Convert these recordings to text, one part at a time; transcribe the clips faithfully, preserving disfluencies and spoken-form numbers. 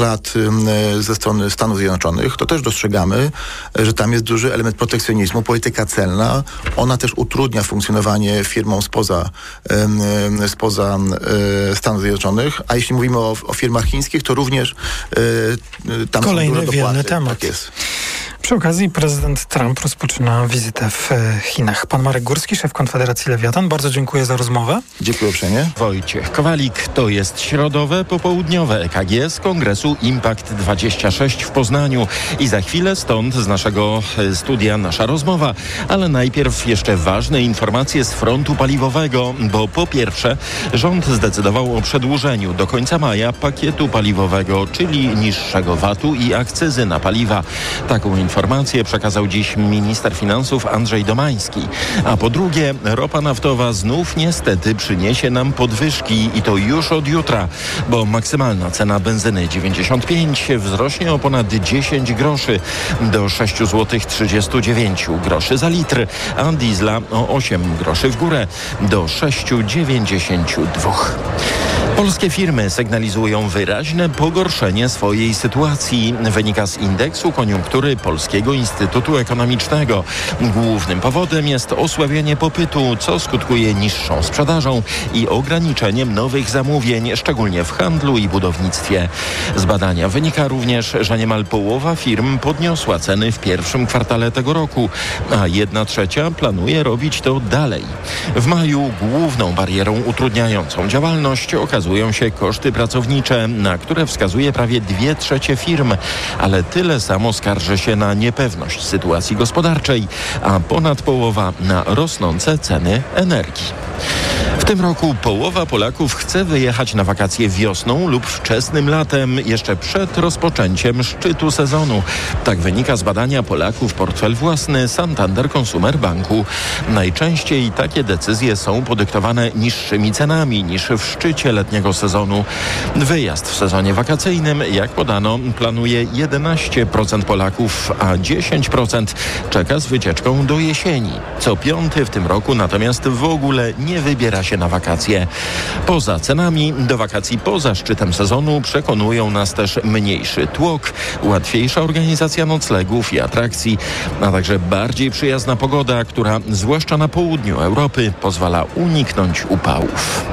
lat ze strony Stanów Zjednoczonych, to też dostrzegamy, że tam jest duży element protekcjonizmu. Polityka celna, ona też utrudnia funkcjonowanie firmom spoza, spoza Stanów Zjednoczonych, a jeśli mówimy o, o firmach chińskich, to również tam kolejny są duże dopłaty. wielny temat. Tak jest. Przy okazji prezydent Trump rozpoczyna wizytę w Chinach. Pan Marek Górski, szef Konfederacji Lewiatan. Bardzo dziękuję za rozmowę. Dziękuję uprzejmie. Wojciech Kowalik, to jest środowe, popołudniowe E K G z Kongresu Impact dwadzieścia sześć w Poznaniu. I za chwilę stąd z naszego studia nasza rozmowa. Ale najpierw jeszcze ważne informacje z frontu paliwowego, bo po pierwsze rząd zdecydował o przedłużeniu do końca maja pakietu paliwowego, czyli niższego vatu i akcyzy na paliwa. Taką informację Informację przekazał dziś minister finansów Andrzej Domański. A po drugie, ropa naftowa znów niestety przyniesie nam podwyżki i to już od jutra, bo maksymalna cena benzyny dziewięćdziesiąt pięć wzrośnie o ponad dziesięć groszy do sześć złotych trzydzieści dziewięć groszy za litr, a diesla o osiem groszy w górę do sześć dziewięćdziesiąt dwa. Polskie firmy sygnalizują wyraźne pogorszenie swojej sytuacji. Wynika z indeksu koniunktury Polskiego Instytutu Ekonomicznego. Głównym powodem jest osłabienie popytu, co skutkuje niższą sprzedażą i ograniczeniem nowych zamówień, szczególnie w handlu i budownictwie. Z badania wynika również, że niemal połowa firm podniosła ceny w pierwszym kwartale tego roku, a jedna trzecia planuje robić to dalej. W maju główną barierą utrudniającą działalność okazują się koszty pracownicze, na które wskazuje prawie dwie trzecie firm, ale tyle samo skarży się na niepewność sytuacji gospodarczej, a ponad połowa na rosnące ceny energii. W tym roku połowa Polaków chce wyjechać na wakacje wiosną lub wczesnym latem, jeszcze przed rozpoczęciem szczytu sezonu. Tak wynika z badania Polaków Portfel Własny Santander Consumer Banku. Najczęściej takie decyzje są podyktowane niższymi cenami niż w szczycie letniego sezonu. Wyjazd w sezonie wakacyjnym, jak podano, planuje jedenaście procent Polaków, a dziesięć procent czeka z wycieczką do jesieni. Co piąty w tym roku natomiast w ogóle nie wybiera się na wakacje. Poza cenami, do wakacji poza szczytem sezonu przekonują nas też mniejszy tłok, łatwiejsza organizacja noclegów i atrakcji, a także bardziej przyjazna pogoda, która zwłaszcza na południu Europy pozwala uniknąć upałów.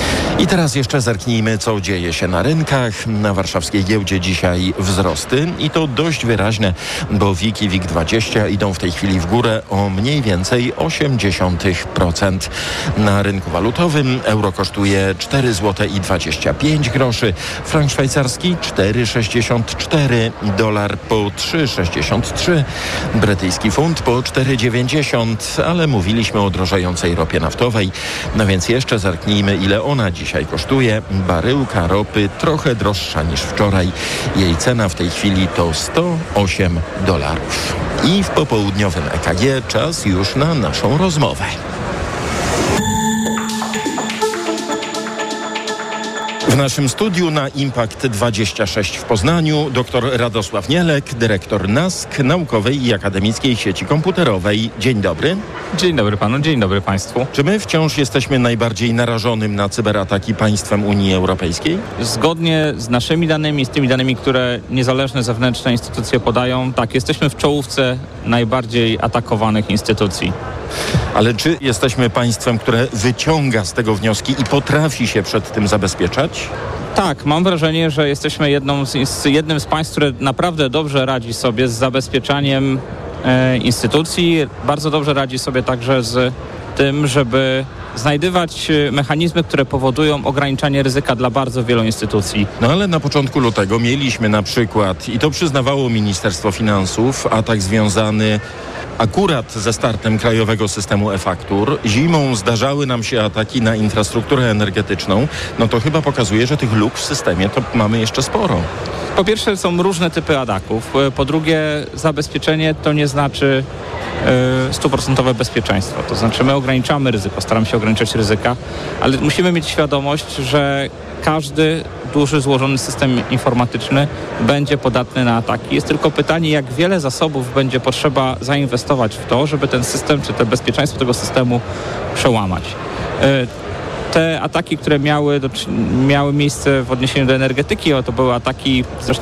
I teraz jeszcze zerknijmy, co dzieje się na rynkach. Na warszawskiej giełdzie dzisiaj wzrosty i to dość wyraźne, bo WIG i WIG dwadzieścia idą w tej chwili w górę o mniej więcej osiem dziesiątych procent. Na rynku walutowym euro kosztuje cztery złote i dwadzieścia pięć groszy, frank szwajcarski cztery sześćdziesiąt cztery, dolar po trzy sześćdziesiąt trzy, brytyjski funt po cztery dziewięćdziesiąt, ale mówiliśmy o drożejącej ropie naftowej, no więc jeszcze zerknijmy, ile ona dziś Dzisiaj kosztuje. Baryłka ropy trochę droższa niż wczoraj. Jej cena w tej chwili to sto osiem dolarów. I w popołudniowym E K G czas już na naszą rozmowę. W naszym studiu na Impact dwadzieścia sześć w Poznaniu dr Radosław Nielek, dyrektor N A S K, Naukowej i Akademickiej Sieci Komputerowej. Dzień dobry. Dzień dobry panu, dzień dobry państwu. Czy my wciąż jesteśmy najbardziej narażonym na cyberataki państwem Unii Europejskiej? Zgodnie z naszymi danymi, z tymi danymi, które niezależne zewnętrzne instytucje podają, tak, jesteśmy w czołówce najbardziej atakowanych instytucji. Ale czy jesteśmy państwem, które wyciąga z tego wnioski i potrafi się przed tym zabezpieczać? Tak, mam wrażenie, że jesteśmy jedną z, z, jednym z państw, które naprawdę dobrze radzi sobie z zabezpieczaniem e, instytucji. Bardzo dobrze radzi sobie także z tym, żeby znajdywać mechanizmy, które powodują ograniczanie ryzyka dla bardzo wielu instytucji. No ale na początku lutego mieliśmy na przykład, i to przyznawało Ministerstwo Finansów, atak związany akurat ze startem krajowego systemu e-faktur. Zimą zdarzały nam się ataki na infrastrukturę energetyczną. No to chyba pokazuje, że tych luk w systemie to mamy jeszcze sporo. Po pierwsze są różne typy ataków. Po drugie zabezpieczenie to nie znaczy stuprocentowe bezpieczeństwo. To znaczy my ograniczamy ryzyko, staramy się ograniczać ryzyka, ale musimy mieć świadomość, że każdy duży, złożony system informatyczny będzie podatny na ataki. Jest tylko pytanie, jak wiele zasobów będzie potrzeba zainwestować w to, żeby ten system, czy to bezpieczeństwo tego systemu przełamać. Te ataki, które miały, do, miały miejsce w odniesieniu do energetyki, to były ataki zresztą